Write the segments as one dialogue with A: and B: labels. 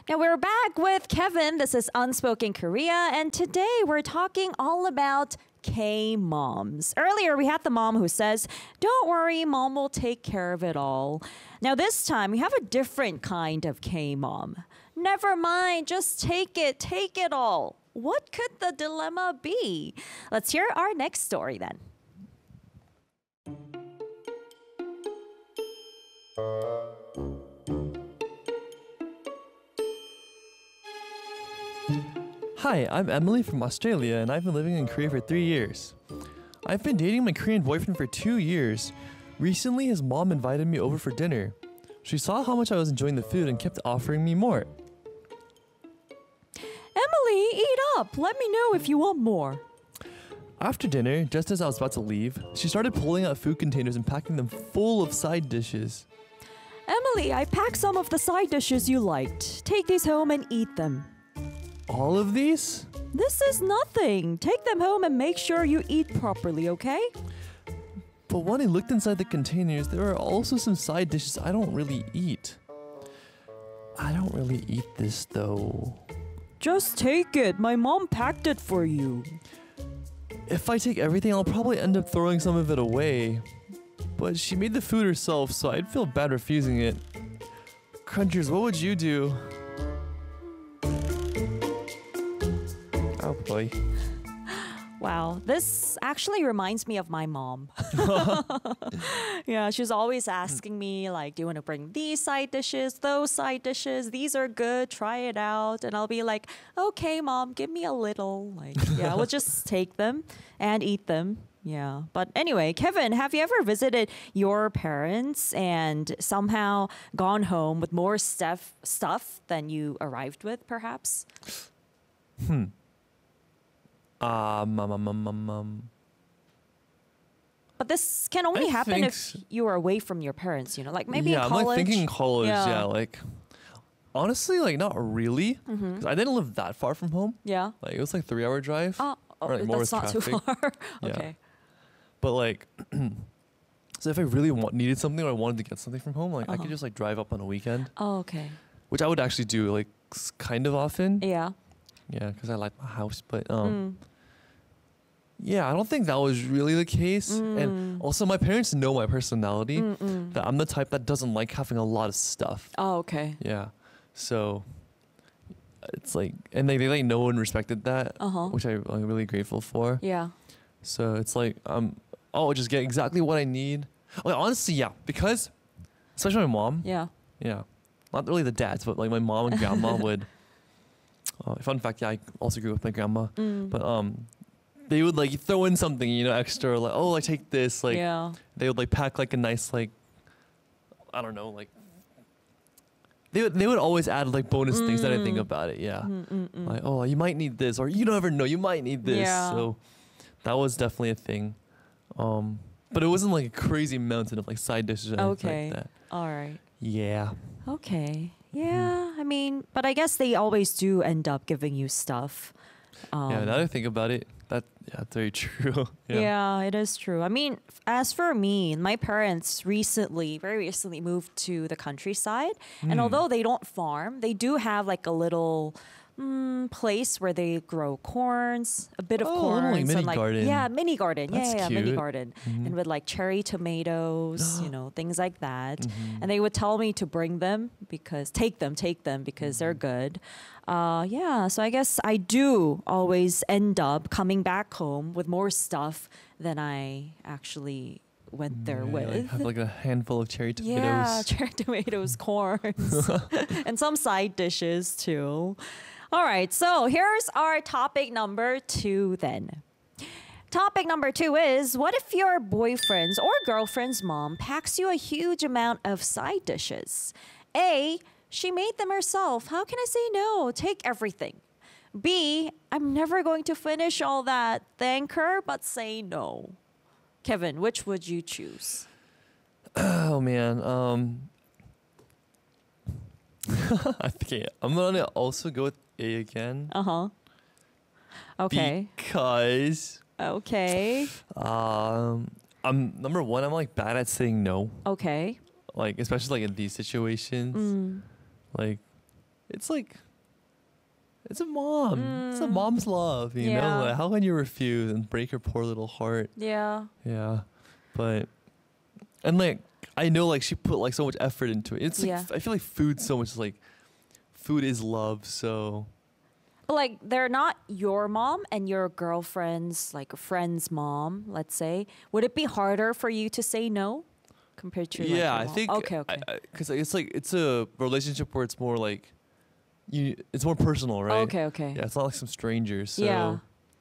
A: Now we're back with Kevin. This is Unspoken Korea, and today we're talking all about K moms. Earlier, we had the mom who says, "Don't worry, mom will take care of it all." Now, this time, we have a different kind of K mom. Never mind, just take it all. What could the dilemma be? Let's hear our next story then.
B: Hi, I'm Emily from Australia, and I've been living in Korea for 3 years. I've been dating my Korean boyfriend for 2 years. Recently, his mom invited me over for dinner. She saw how much I was enjoying the food and kept offering me more.
A: Emily, eat up. Let me know if you want more.
B: After dinner, just as I was about to leave, she started pulling out food containers and packing them full of side dishes.
A: Emily, I packed some of the side dishes you liked. Take these home and eat them.
B: All of these?
A: This is nothing. Take them home and make sure you eat properly, okay?
B: But when I looked inside the containers, there are also some side dishes I don't really eat. I don't really eat this though.
A: Just take it. My mom packed it for you.
B: If I take everything, I'll probably end up throwing some of it away. But she made the food herself, so I'd feel bad refusing it. Crunchers, what would you do? Oh boy.
A: Wow, this actually reminds me of my mom. Yeah, she's always asking me, like, do you want to bring these side dishes, those side dishes? These are good, try it out. And I'll be like, okay, mom, give me a little. Like, yeah, we'll just take them and eat them. Yeah. But anyway, Kevin, have you ever visited your parents and somehow gone home with more stuff than you arrived with, perhaps? But this can only
B: I
A: happen
B: think
A: if you are away from your parents, like maybe
B: yeah,
A: in college.
B: I'm like thinking college,
A: Yeah.
B: yeah. Like, honestly, like not really. 'Cause I didn't live that far from home.
A: Yeah.
B: Like it was like 3-hour drive.
A: Oh,
B: Or, like, more
A: that's
B: with
A: not too
B: traffic.
A: far.
B: Yeah.
A: Okay.
B: But like, so if I really needed something or I wanted to get something from home, like I
A: Uh-huh.
B: could just like drive up on a weekend,
A: Oh, okay.
B: which I would actually do like kind of often.
A: Yeah.
B: Yeah, because I like my house. But
A: Mm.
B: yeah, I don't think that was really the case.
A: Mm.
B: And also, my parents know my personality.
A: Mm-mm.
B: That I'm the type that doesn't like having a lot of stuff.
A: Oh, okay.
B: Yeah, so it's like, and they like know and respected that,
A: Uh-huh.
B: which I'm really grateful for.
A: Yeah.
B: So it's like I'll just get exactly what I need. Like honestly, yeah, because especially my mom.
A: Yeah.
B: Yeah, not really the dads, but like my mom and grandma would. Fun fact, yeah, I also grew up with my grandma,
A: Mm.
B: but they would like throw in something, extra, like, oh, like take this, like
A: yeah.
B: they would like pack like a nice, like, I don't know, like they would always add like bonus things that I think about it. Yeah,
A: Mm-mm-mm.
B: like, oh, you might need this, or you never know, you might need this.
A: Yeah.
B: So that was definitely a thing. But it wasn't like a crazy mountain of like side dishes or anything
A: Okay.
B: like that.
A: All right.
B: Yeah.
A: Okay. Yeah. I mean, but I guess they always do end up giving you stuff.
B: Yeah, now that I think about it, that's very true.
A: Yeah, it is true. I mean, as for me, my parents very recently moved to the countryside. And although they don't farm, they do have like a little place where they grow corns, a bit of
B: Oh, a little, like,
A: corns.
B: mini
A: and like,
B: garden.
A: Yeah, mini garden.
B: That's
A: yeah, mini
B: cute.
A: garden. And with like cherry tomatoes, things like that. And they would tell me to bring them take them because they're good. Yeah, so I guess I do always end up coming back home with more stuff than I actually went there
B: Yeah,
A: with.
B: like, have like a handful of cherry tomatoes.
A: Yeah, cherry tomatoes, corns, and some side dishes too. All right, so here's our topic number 2 then. Topic number 2 is, what if your boyfriend's or girlfriend's mom packs you a huge amount of side dishes? A, she made them herself. How can I say no? Take everything. B, I'm never going to finish all that. Thank her, but say no. Kevin, which would you choose?
B: Oh man. Okay, I'm gonna also go with A again.
A: Uh-huh. Okay.
B: Because
A: Okay.
B: I'm number one, I'm like bad at saying no.
A: Okay.
B: Like especially like in these situations. Like it's like it's a mom. It's a mom's love, you
A: Yeah.
B: know? Like, how can you refuse and break her poor little heart?
A: Yeah.
B: Yeah. But and like I know like she put like so much effort into it. It's like
A: Yeah.
B: I feel like food so much like food is love, so
A: But like they're not your mom and your girlfriend's like a friend's mom, let's say. Would it be harder for you to say no compared to like,
B: yeah,
A: your
B: I
A: mom?
B: think
A: Okay.
B: because it's like it's a relationship where it's more like it's more personal, right?
A: Okay.
B: Yeah, it's not like some strangers. So
A: Yeah.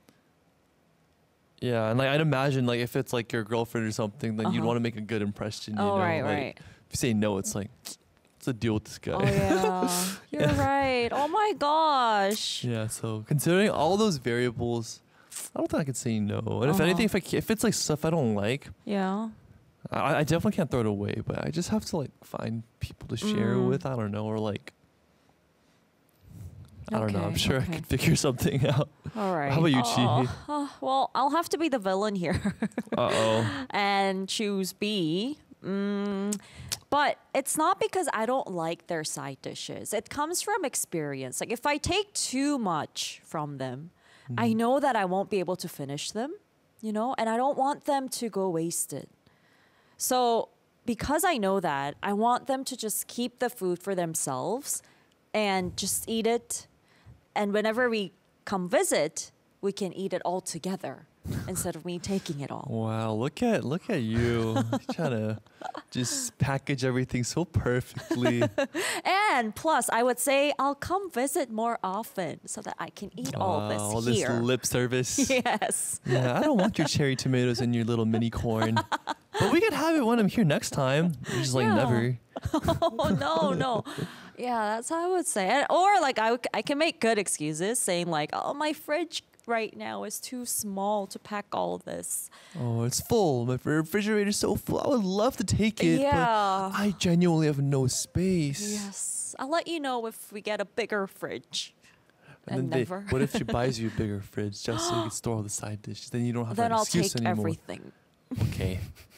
B: yeah, and like I'd imagine like if it's like your girlfriend or something, then you'd
A: Uh-huh.
B: want to make a good impression. You
A: Oh,
B: know?
A: right,
B: Like,
A: right.
B: If you say no, it's like what's the deal with this guy?
A: Oh yeah. You're right. Oh my gosh.
B: Yeah, so considering all those variables, I don't think I could say no. And if
A: Uh-huh.
B: anything, if it's like stuff I don't like,
A: Yeah.
B: I definitely can't throw it away. But I just have to like find people to share
A: Mm.
B: with. I don't know, or like I don't know. I'm
A: Okay,
B: sure I
A: okay.
B: could figure something out.
A: All right.
B: How about you, Chi?
A: Well, I'll have to be the villain here
B: Uh oh.
A: and choose B. But it's not because I don't like their side dishes. It comes from experience. Like if I take too much from them, I know that I won't be able to finish them, you know, and I don't want them to go wasted. So because I know that, I want them to just keep the food for themselves and just eat it. And whenever we come visit, we can eat it all together instead of me taking it all.
B: Wow, look at you trying to just package everything so perfectly.
A: And plus, I would say I'll come visit more often so that I can eat all this
B: all
A: here.
B: this lip service.
A: Yes.
B: Yeah, I don't want your cherry tomatoes and your little mini corn. But we can have it when I'm here next time. You're just like
A: Yeah.
B: never.
A: Oh, no. Yeah, that's how I would say it. Or like I can make good excuses saying like, oh, my fridge right now is too small to pack all this.
B: Oh, it's full. My refrigerator's so full. I would love to take it,
A: Yeah.
B: but I genuinely have no space.
A: Yes. I'll let you know if we get a bigger fridge. And
B: then
A: never.
B: what if she buys you a bigger fridge just so you can store all the side dishes? Then you don't have
A: Then
B: that
A: I'll
B: excuse
A: take
B: anymore.
A: everything.
B: Okay.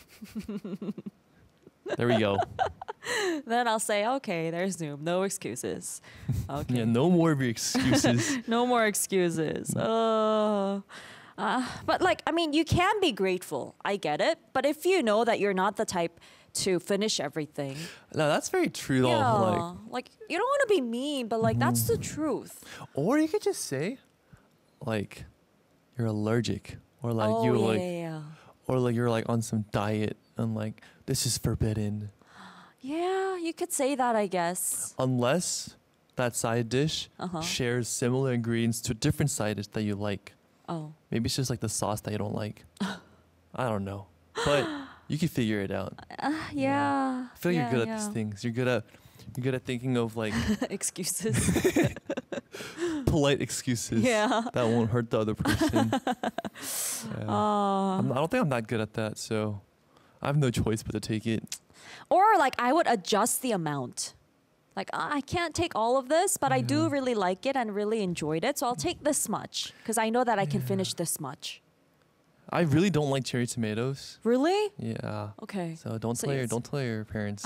B: There we go.
A: Then I'll say, okay, there's Zoom. No excuses. Okay.
B: Yeah, no more of your excuses.
A: No more excuses. But like, I mean, you can be grateful. I get it. But if you know that you're not the type to finish everything,
B: No, that's very true though.
A: yeah, like you don't want to be mean, but like that's the truth.
B: Or you could just say, like, you're allergic, or like
A: oh
B: you
A: yeah,
B: like,
A: yeah.
B: or like you're like on some diet and like this is forbidden,
A: Yeah, you could say that, I guess.
B: unless that side dish
A: Uh-huh.
B: shares similar ingredients to a different side dish that you like.
A: Oh,
B: Maybe it's just like the sauce that you don't like. I don't know, but you can figure it out.
A: yeah.
B: I feel like
A: yeah,
B: you're good at these things. You're good at thinking of like
A: Excuses.
B: polite excuses
A: Yeah.
B: that won't hurt the other person. Yeah. I don't think I'm that good at that, so I have no choice but to take it.
A: Or like I would adjust the amount. Like I can't take all of this, but I do really like it and really enjoyed it, so I'll take this much because I know that I can finish this much.
B: I really don't like cherry tomatoes.
A: Really?
B: Yeah.
A: Okay.
B: So don't
A: So
B: tell your
A: yes.
B: don't tell your parents.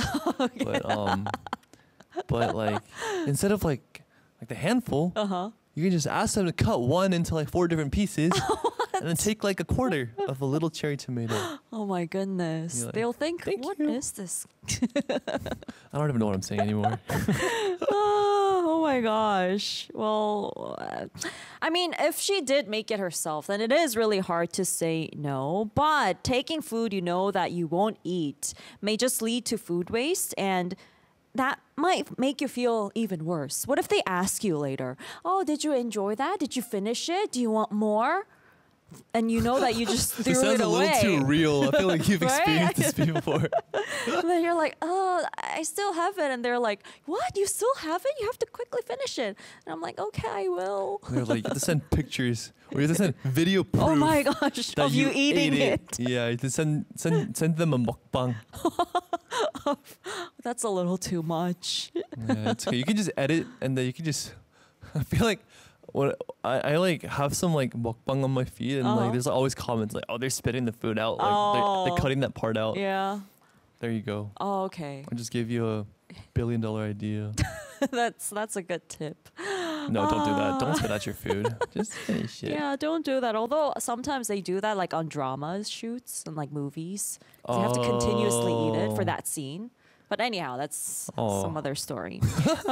B: But like instead of like the handful, you can just ask them to cut one into like 4 different pieces and then take like a quarter of a little cherry tomato.
A: Oh my goodness.
B: You're like,
A: They'll think,
B: "Thank
A: what
B: you."
A: is this?
B: I don't even know what I'm saying anymore.
A: Oh my gosh. Well, I mean, if she did make it herself, then it is really hard to say no. But taking food you know that you won't eat may just lead to food waste, and that might make you feel even worse. What if they ask you later, oh, did you enjoy that? Did you finish it? Do you want more? And you know that you just threw
B: This sounds
A: it
B: a
A: away.
B: little too real. I feel like you've
A: Right?
B: experienced this before.
A: And then you're like, oh, I still have it. And they're like, what? You still have it? You have to quickly finish it. And I'm like, okay, I will.
B: They're like, you have to send pictures or you have to send video proof.
A: Oh my gosh,
B: that
A: of you eating
B: ate
A: it.
B: Yeah, you have to send them a mukbang.
A: That's a little too much.
B: Yeah, it's okay. You can just edit and then you can just. I feel like when I like have some like mukbang on my feed and like there's always comments like, oh, they're spitting the food out, like they're cutting that part out.
A: Yeah.
B: There you go.
A: Oh, okay.
B: I just gave you a $1 billion idea.
A: That's a good tip.
B: No, don't do that. Don't spit out your food. Just finish it.
A: Yeah, don't do that. Although sometimes they do that like on dramas shoots and like movies. So you have to continuously eat it for
B: Oh.
A: that scene. But anyhow, that's
B: Oh.
A: some other story.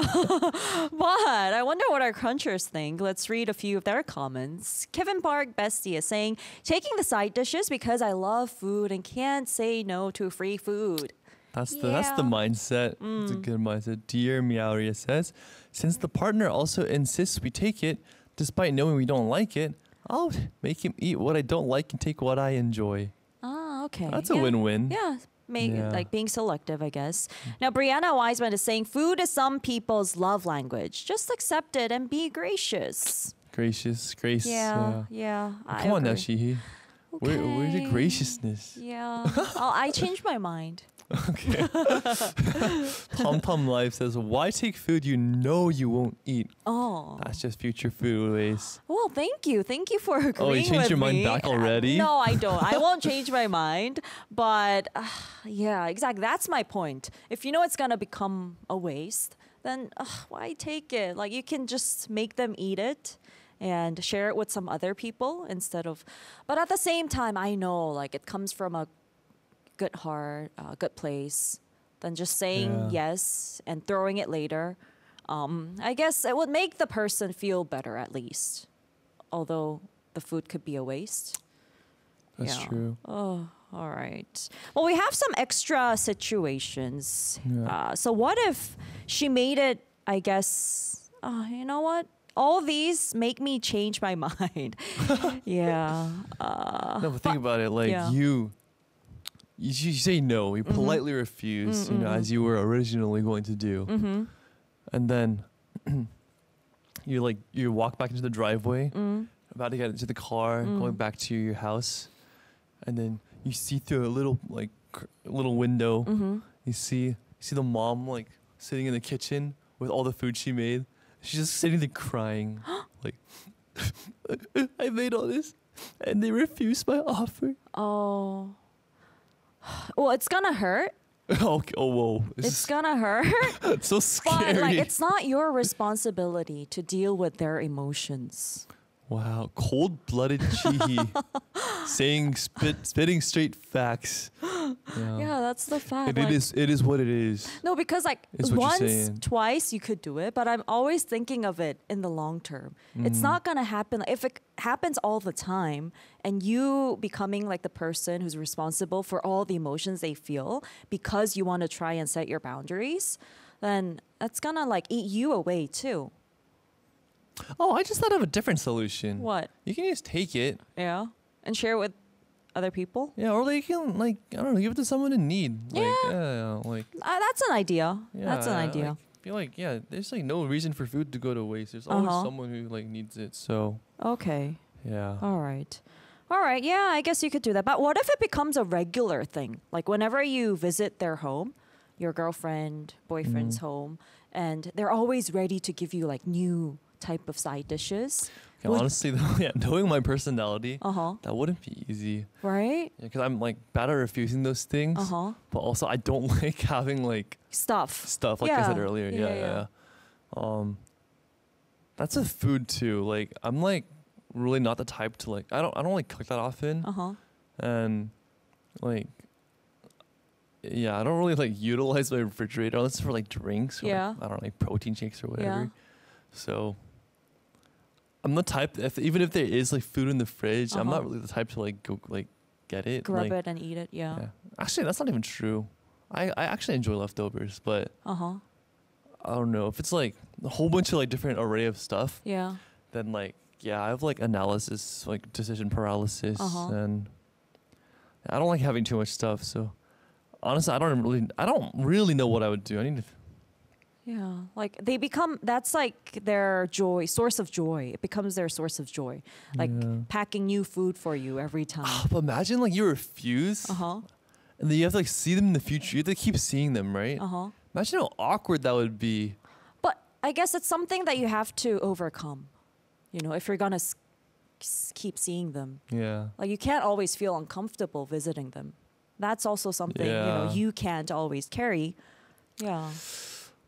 A: But I wonder what our crunchers think. Let's read a few of their comments. Kevin Park Bestie is saying, taking the side dishes because I love food and can't say no to free food.
B: That's the
A: Yeah.
B: mindset. It's a good mindset. Dear Meowria says, since the partner also insists we take it, despite knowing we don't like it, I'll make him eat what I don't like and take what I enjoy.
A: Ah, okay.
B: That's a
A: Yeah.
B: win-win.
A: Yeah,
B: Yeah.
A: like being selective, I guess. Now, Brianna Wiseman is saying food is some people's love language. Just accept it and be gracious.
B: Gracious, grace.
A: Yeah. I
B: Come on now,
A: agree.
B: Shihi. Where's your
A: Okay.
B: graciousness?
A: Yeah. I changed my mind.
B: Okay. Tom Tom Life says, why take food you know you won't eat?
A: Oh.
B: That's just future food waste.
A: Well, thank you. Thank you for agreeing
B: Oh, you changed
A: with
B: your mind
A: me.
B: back already?
A: No, I don't. I won't change my mind. But yeah, exactly. That's my point. If you know it's going to become a waste, then why take it? Like you can just make them eat it and share it with some other people instead of. But at the same time, I know like it comes from a good heart, good place, than just saying
B: Yeah.
A: yes and throwing it later. I guess it would make the person feel better at least, although the food could be a waste.
B: That's
A: Yeah.
B: true.
A: Oh, all right. Well, we have some extra situations.
B: Yeah.
A: So what if she made it, I guess, you know what? All these make me change my mind. Yeah.
B: No, but think about it. Like
A: yeah.
B: you say no. You politely refuse. You know, as you were originally going to do.
A: Mm-hmm.
B: And then you walk back into the driveway, about to get into the car, going back to your house, and then you see through a little little window. You see the mom like sitting in the kitchen with all the food she made. She's just sitting there crying, like I made all this, and they refused my offer.
A: Oh. Well, it's gonna hurt.
B: Okay. Oh, whoa!
A: It's gonna hurt.
B: It's so scary.
A: But like, it's not your responsibility to deal with their emotions.
B: Wow, cold-blooded Chihi saying spitting straight facts.
A: Yeah, that's the fact.
B: It is what it is.
A: No, because like
B: Is what you're
A: once,
B: saying.
A: twice you could do it, but I'm always thinking of it in the long term. It's not gonna happen if it happens all the time, and you becoming like the person who's responsible for all the emotions they feel because you want to try and set your boundaries. Then that's gonna like eat you away too.
B: Oh, I just thought of a different solution.
A: What?
B: You can just take it,
A: Yeah, and share it with other people.
B: yeah, or like you can I don't know, give it to someone in need. Like,
A: That's an idea.
B: yeah,
A: That's an idea.
B: I feel like there's like no reason for food to go to waste. There's always
A: Uh-huh.
B: someone who like needs it. So
A: Okay.
B: yeah.
A: All right. All right. Yeah, I guess you could do that. But what if it becomes a regular thing? Like whenever you visit their home, your girlfriend, boyfriend's home, and they're always ready to give you like new type of side dishes.
B: Yeah, honestly, though, knowing my personality,
A: Uh-huh.
B: that wouldn't be easy.
A: Right?
B: Because I'm like bad at refusing those things.
A: Uh-huh.
B: But also, I don't like having like
A: Stuff.
B: stuff like I said
A: Yeah.
B: earlier.
A: Yeah,
B: Yeah. That's a food too. Like I'm like really not the type to like I don't like cook that often.
A: Uh-huh.
B: And like I don't really like utilize my refrigerator unless it's for like drinks or
A: Yeah.
B: like, I don't know, like protein shakes or whatever.
A: Yeah.
B: So I'm the type even if there is like food in the fridge, I'm
A: Uh-huh.
B: not really the type to like go like get it.
A: Grab
B: like,
A: it and eat it. Yeah.
B: yeah. Actually, that's not even true. I actually enjoy leftovers, but
A: Uh-huh.
B: I don't know if it's like a whole bunch of like different array of stuff.
A: Yeah.
B: Then like I have like analysis, like decision paralysis,
A: Uh-huh.
B: and I don't like having too much stuff. So honestly, I don't really know what I would do. I need to.
A: Yeah, like they become, that's like their joy, source of joy. It becomes their source of joy. Like
B: Yeah.
A: packing new food for you every time.
B: But imagine like you refuse,
A: Uh-huh.
B: and then you have to like see them in the future. You have to keep seeing them, right?
A: Uh-huh.
B: Imagine how awkward that would be.
A: But I guess it's something that you have to overcome. You know, if you're going to keep seeing them.
B: Yeah.
A: Like you can't always feel uncomfortable visiting them. That's also something,
B: Yeah.
A: you can't always carry. Yeah.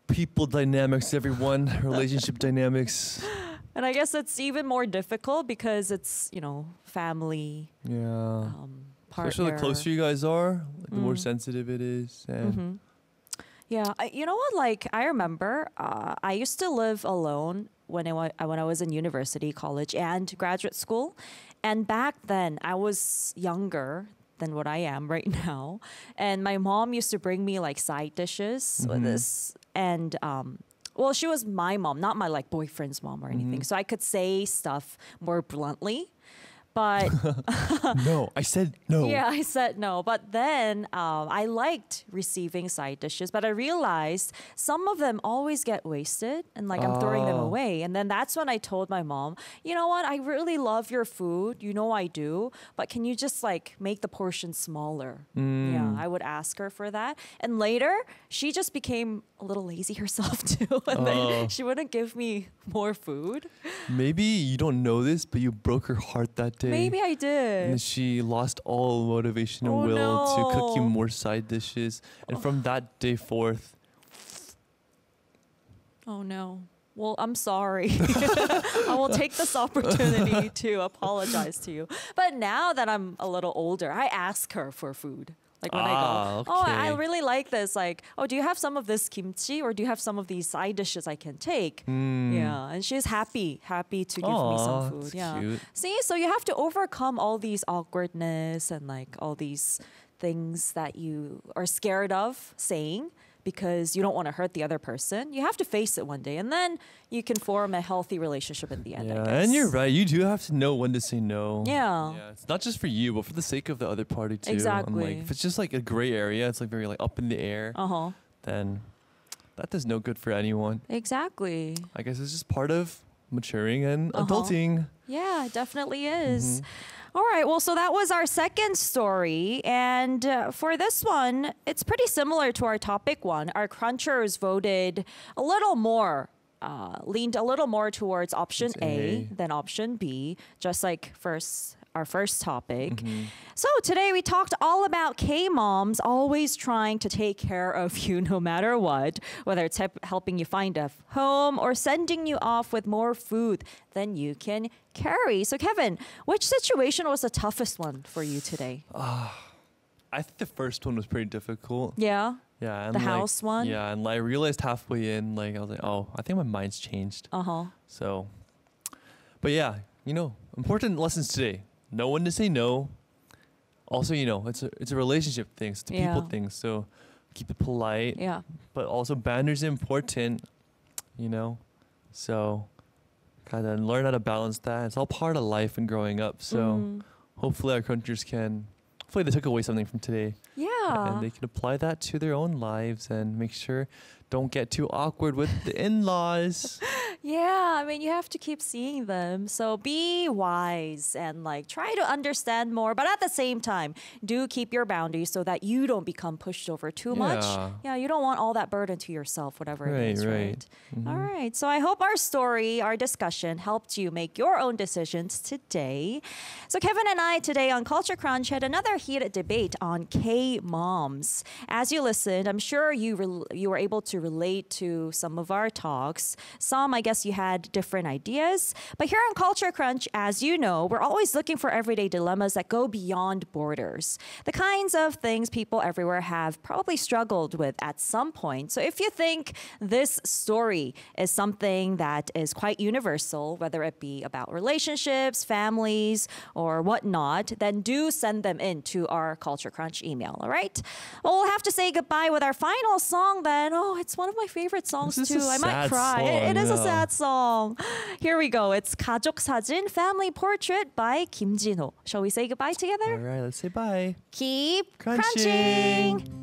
B: people dynamics, everyone. Relationship dynamics.
A: And I guess it's even more difficult because it's, family,
B: Yeah.
A: partner.
B: Especially the closer you guys are, like, the more
A: Mm.
B: sensitive it is. And
A: Mhm. Yeah, you know what? Like I remember, I used to live alone when I was in university, college, and graduate school, and back then I was younger than what I am right now, and my mom used to bring me like side dishes with
B: Mhm.
A: this, and well, she was my mom, not my like boyfriend's mom or anything,
B: Mhm.
A: so I could say stuff more bluntly. But
B: no, I said no.
A: yeah, I said no. But then I liked receiving side dishes, but I realized some of them always get wasted and like I'm throwing them
B: Oh.
A: away. And then that's when I told my mom, you know what? I really love your food. You know I do. But can you just like make the portion smaller?
B: Mm.
A: Yeah, I would ask her for that. And later, she just became a little lazy herself too. And
B: Oh.
A: then she wouldn't give me more food.
B: Maybe you don't know this, but you broke her heart that day.
A: Maybe I
B: And
A: did.
B: then she lost all motivation and
A: Oh,
B: will to cook you
A: no.
B: more side dishes. And from that day forth,
A: Oh no. Well, I'm sorry. I will take this opportunity to apologize to you. But now that I'm a little older, I ask her for food. Like when I
B: Ah,
A: go, oh, I
B: okay.
A: really like this. Like, oh, do you have some of this kimchi or do you have some of these side dishes I can take?
B: mm.
A: Yeah, and she's happy to give me
B: Aw,
A: some food.
B: that's
A: Yeah.
B: cute.
A: See, so you have to overcome all these awkwardness and like all these things that you are scared of saying because you don't want to hurt the other person. You have to face it one day, and then you can form a healthy relationship in the end. I
B: Yeah,
A: guess.
B: and you're right. You do have to know when to say no.
A: Yeah.
B: Yeah, it's not just for you, but for the sake of the other party too. And
A: Exactly.
B: like, if it's just like a gray area, it's like very like up in the air,
A: Uh huh.
B: then that does no good for anyone.
A: Exactly.
B: I guess it's just part of maturing and
A: Uh-huh.
B: adulting.
A: Yeah, it definitely is.
B: Mhm.
A: All right, well, so that was our second story. And for this one, it's pretty similar to our topic one. Our crunchers voted a little more, leaned a little more towards option
B: It's
A: A
B: A.
A: than option B, just like our first topic.
B: Mhm.
A: So today we talked all about K-moms always trying to take care of you no matter what, whether it's helping you find a home or sending you off with more food than you can carry. So Kevin, which situation was the toughest one for you today?
B: I think the first one was pretty difficult.
A: Yeah.
B: Yeah, and
A: The
B: like,
A: house one?
B: Yeah, and like, I realized halfway in, like I was like, oh, I think my mind's changed.
A: Uh-huh.
B: So, but yeah, important lessons today. Know when to say no. Also, it's a relationship thing. It's a people
A: Yeah.
B: thing. So keep it polite,
A: Yeah.
B: but also banners important. So kind of learn how to balance that. It's all part of life and growing up. So
A: Mm.
B: hopefully our countries can. Hopefully they took away something from today,
A: Yeah.
B: and they can apply that to their own lives and make sure don't get too awkward with the in-laws.
A: Yeah, I mean, you have to keep seeing them. So be wise and like try to understand more, but at the same time, do keep your boundaries so that you don't become pushed over too much.
B: Yeah.
A: Yeah, you don't want all that burden to yourself, whatever it
B: Right,
A: is,
B: right.
A: right?
B: Mhm.
A: All right. So I hope our story, our discussion helped you make your own decisions today. So Kevin and I today on Culture Crunch had another heated debate on K-moms. As you listened, I'm sure you were able to relate to some of our talks. Some, I guess you had different ideas. But here on Culture Crunch, as you know, we're always looking for everyday dilemmas that go beyond borders. The kinds of things people everywhere have probably struggled with at some point. So if you think this story is something that is quite universal, whether it be about relationships, families, or whatnot, then do send them in to our Culture Crunch email, all right? Well, we'll have to say goodbye with our final song then. Oh, it's one of my favorite songs
B: This is
A: too.
B: a
A: I might
B: sad
A: cry. It
B: song,
A: is a
B: yeah.
A: sad song. Here we go. It's 가족 사진 Family Portrait by Kim Jin-ho. Shall we say goodbye together?
B: All right, let's say bye.
A: Keep
B: Crunching.
A: crunching.